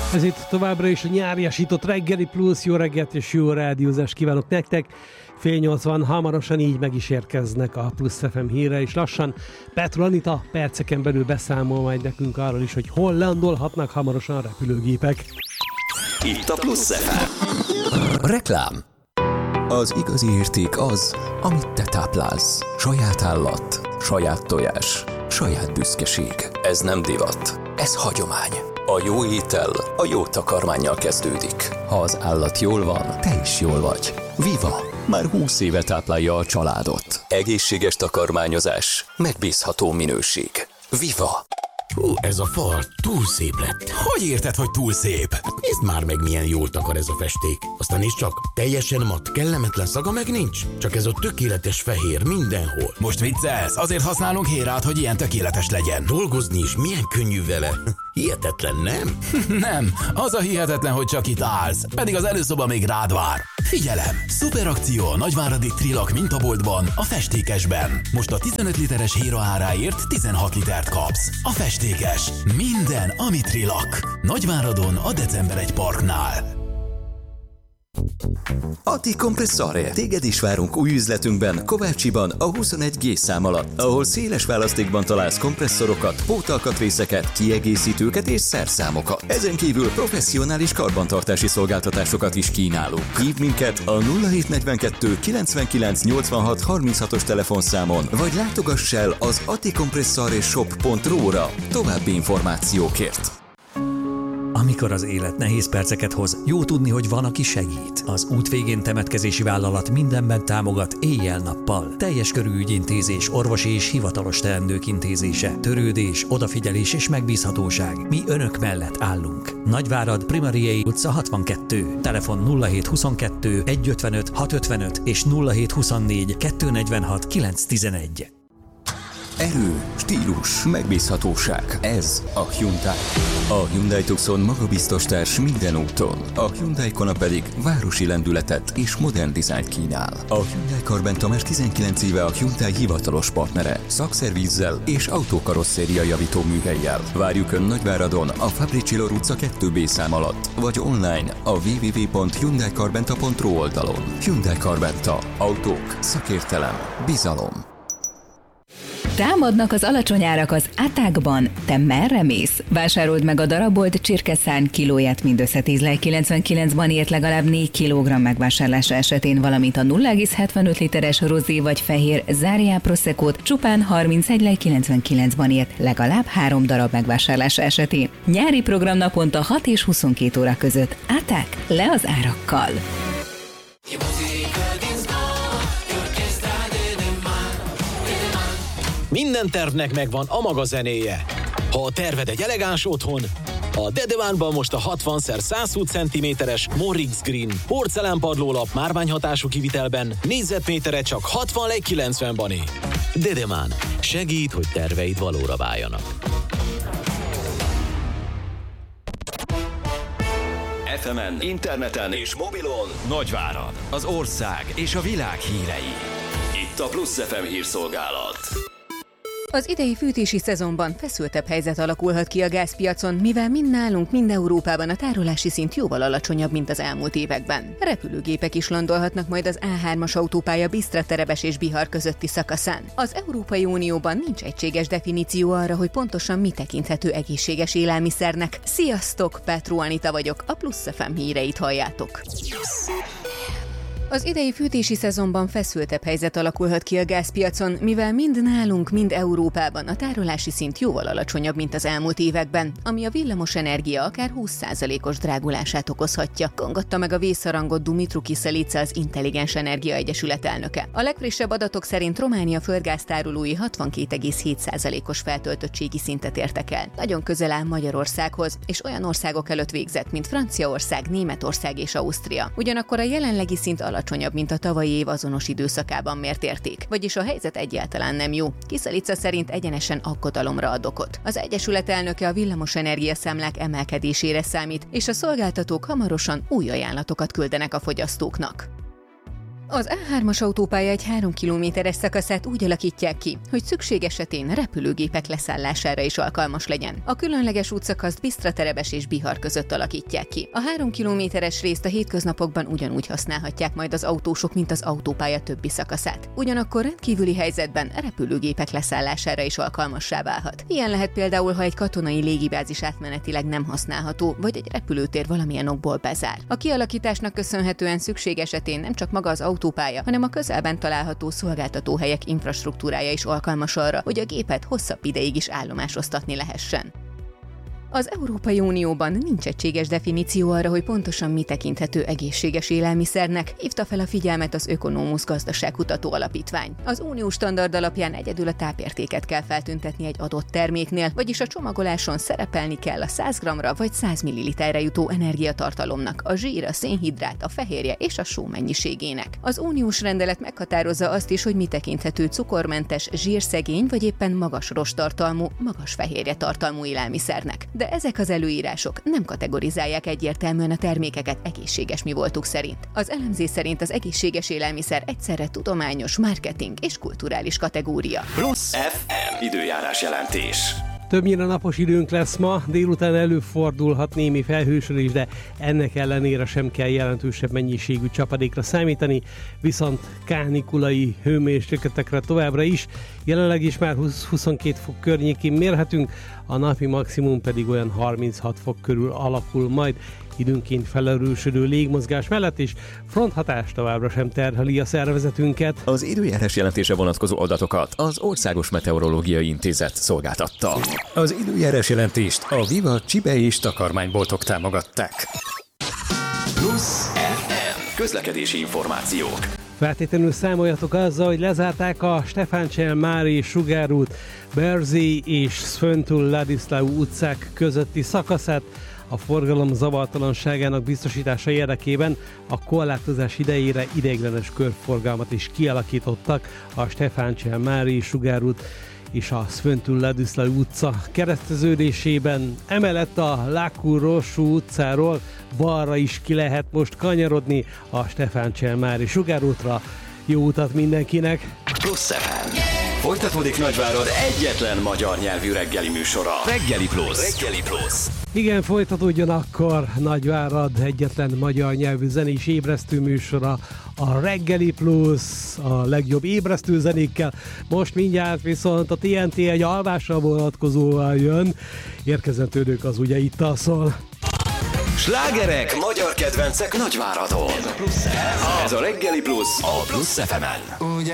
Ez itt továbbra is a nyáriasított reggeli plusz, jó reggelt és jó rádiózást kívánok nektek. 7:80, hamarosan így meg is érkeznek a Plusz FM híre, és lassan Petro Anita perceken belül beszámol majd nekünk arról is, hogy hol landolhatnak hamarosan a repülőgépek. Itt a Plusz FM. Reklám. Az igazi érték az, amit te táplálsz. Saját állat, saját tojás, saját büszkeség. Ez nem divat, ez hagyomány. A jó étel a jó takarmánnyal kezdődik. Ha az állat jól van, te is jól vagy. Viva! Már 20 éve táplálja a családot. Egészséges takarmányozás, megbízható minőség. Viva! Hú, ez a fal túl szép lett. Hogy érted, hogy túl szép? Nézd már meg, milyen jól takar ez a festék. Aztán nézd csak, teljesen matt, kellemetlen szaga meg nincs. Csak ez a tökéletes fehér mindenhol. Most viccelsz? Azért használunk Hérát, hogy ilyen tökéletes legyen. Dolgozni is milyen könnyű vele. Hihetetlen, nem? Nem, az a hihetetlen, hogy csak itt állsz. Pedig az előszoba még rád vár. Figyelem! Szuperakció a nagyváradi Trilak mintaboltban, a festékesben. Most a 15 literes Héra áráért 16 litert kapsz. A festékes. Minden, ami Trilak. Nagyváradon a December 1 Parknál. Ati Kompresszare. Téged is várunk új üzletünkben, Kovácsiban, a 21G szám alatt, ahol széles választékban találsz kompresszorokat, pótalkatrészeket, kiegészítőket és szerszámokat. Ezen kívül professzionális karbantartási szolgáltatásokat is kínálunk. Hívd minket a 0742 99 86 36-os telefonszámon, vagy látogass el az atikompresszareshop.ro-ra további információkért. Amikor az élet nehéz perceket hoz, jó tudni, hogy van, aki segít. Az Útvégén temetkezési vállalat mindenben támogat éjjel-nappal. Teljes körű ügyintézés, orvosi és hivatalos teendők intézése, törődés, odafigyelés és megbízhatóság. Mi önök mellett állunk. Nagyvárad, Primariei utca 62. Telefon 0722 155 655 és 0724 246 911. Erő, stílus, megbízhatóság. Ez a Hyundai. A Hyundai Tucson magabiztos társ minden úton. A Hyundai Kona pedig városi lendületet és modern dizájnt kínál. A Hyundai Carventa már 19 éve a Hyundai hivatalos partnere. Szakszervízzel és autókarosszéria javító műhellyel. Várjuk Ön Nagyváradon a Fabricsillor utca 2B szám alatt, vagy online a www.hyundaicarventa.ro oldalon. Hyundai Carventa. Autók, szakértelem, bizalom. Támadnak az alacsony árak az Attackban. Te merre mész? Vásárold meg a darabolt csirkeszárny kilóját mindössze 10,99-ban ért legalább 4 kg megvásárlása esetén, valamint a 0,75 literes rozé vagy fehér Záriá Proseccót csupán 31,99-ban ért legalább 3 darab megvásárlása esetén. Nyári program naponta 6 és 22 óra között. Attack, le az árakkal! Minden tervnek megvan a maga zenéje. Ha a terved egy elegáns otthon, a Dedemánban most a 60x120 cm-es Morix Green porcelánpadlólap márványhatású kivitelben négyzetméterre csak 60,90-ban. Dedemán. Segít, hogy terveid valóra váljanak. FM-en, interneten és mobilon Nagyvárad, az ország és a világ hírei. itt a Plusz FM hírszolgálat. Az idei fűtési szezonban feszültebb helyzet alakulhat ki a gázpiacon, mivel mind nálunk, mind Európában a tárolási szint jóval alacsonyabb, mint az elmúlt években. Repülőgépek is landolhatnak majd az A3-as autópálya Bisztra-Terebes és Bihar közötti szakaszán. Az Európai Unióban nincs egységes definíció arra, hogy pontosan mi tekinthető egészséges élelmiszernek. Sziasztok, Petro Anita vagyok, a Plusz FM híreit halljátok. Az idei fűtési szezonban feszültebb helyzet alakulhat ki a gázpiacon, mivel mind nálunk, mind Európában a tárolási szint jóval alacsonyabb, mint az elmúlt években, ami a villamos energia akár 20%-os drágulását okozhatja, kongatta meg a vészharangot Dumitru Kiselica, az Intelligens Energia Egyesület elnöke. A legfrissebb adatok szerint Románia földgáztárolói 62,7%-os feltöltöttségi szintet értek el. Nagyon közel áll Magyarországhoz, és olyan országok előtt végzett, mint Franciaország, Németország és Ausztria. Ugyanakkor a jelenlegi szint alacsonyabb, mint a tavalyi év azonos időszakában mért érték, vagyis a helyzet egyáltalán nem jó. Kiselica szerint egyenesen aggodalomra ad okot. Az Egyesület elnöke a villamos energiaszámlák emelkedésére számít, és a szolgáltatók hamarosan új ajánlatokat küldenek a fogyasztóknak. Az A3-as autópálya egy 3 kilométeres szakaszát úgy alakítják ki, hogy szükség esetén repülőgépek leszállására is alkalmas legyen. A különleges útszakaszt Bisztraterebes és Bihar között alakítják ki. A 3 kilométeres részt a hétköznapokban ugyanúgy használhatják majd az autósok, mint az autópálya többi szakaszát. Ugyanakkor rendkívüli helyzetben repülőgépek leszállására is alkalmassá válhat. Ilyen lehet például, ha egy katonai légibázis átmenetileg nem használható, vagy egy repülőtér valamilyen okból bezár. A kialakításnak köszönhetően szükség esetén nem csak maga az autópálya, hanem a közelben található szolgáltatóhelyek infrastruktúrája is alkalmas arra, hogy a gépet hosszabb ideig is állomásoztatni lehessen. Az Európai Unióban nincs egységes definíció arra, hogy pontosan mi tekinthető egészséges élelmiszernek, hívta fel a figyelmet az Ökonomusz gazdaságkutató alapítvány. Az uniós standard alapján egyedül a tápértéket kell feltüntetni egy adott terméknél, vagyis a csomagoláson szerepelni kell a 100 g-ra vagy 100 ml-re jutó energiatartalomnak, a zsír, a szénhidrát, a fehérje és a só mennyiségének. Az uniós rendelet meghatározza azt is, hogy mi tekinthető cukormentes, zsírszegény vagy éppen magas rosttartalmú, magas fehérje tartalmú élelmiszernek. De ezek az előírások nem kategorizálják egyértelműen a termékeket egészséges mivoltuk szerint. Az elemzés szerint az egészséges élelmiszer egyszerre tudományos, marketing és kulturális kategória. Plusz FM időjárás jelentés. Többnyire napos időnk lesz ma, délután előfordulhat némi felhősödés, de ennek ellenére sem kell jelentősebb mennyiségű csapadékra számítani, viszont kánikulai hőmérsékletekre továbbra is. Jelenleg is már 20-22 fok környékén mérhetünk, a napi maximum pedig olyan 36 fok körül alakul majd, időnként felerősödő légmozgás mellett, és fronthatás továbbra sem terheli a szervezetünket. Az időjárás jelentése vonatkozó adatokat az Országos Meteorológiai Intézet szolgáltatta. Az időjárás jelentést a Viva csibe és takarmányboltok támogatták. Plusz FM közlekedési információk. Feltétlenül számoljatok azzal, hogy lezárták a Stefáncel-Mári Sugárút, Berzé és Szföntül Ladiszláu utcák közötti szakaszát a forgalom zavartalanságának biztosítása érdekében. A korlátozás idejére ideiglenes körforgalmat is kialakítottak a Stefáncel-Mári Sugárút és a Szföntül Ladiszláu utca kereszteződésében. Emellett a Lákú-Rossú utcáról balra is ki lehet most kanyarodni a Stefáncel-Mári Sugárútra. Jó utat mindenkinek! Plusz FM. Folytatódik Nagyvárad egyetlen magyar nyelvű reggeli műsora. Reggeli Plusz. Reggeli Plusz. Igen, folytatódjon akkor Nagyvárad egyetlen magyar nyelvű zenés ébresztő műsora, a Reggeli Plusz, a legjobb ébresztő zenékkel. Most mindjárt viszont a TNT egy alvásra vonatkozóval jön. Érkezentődők az ugye itt szól. Slágerek, magyar kedvencek Nagyváradon. Ez a Reggeli Plusz a Plusz FM-en.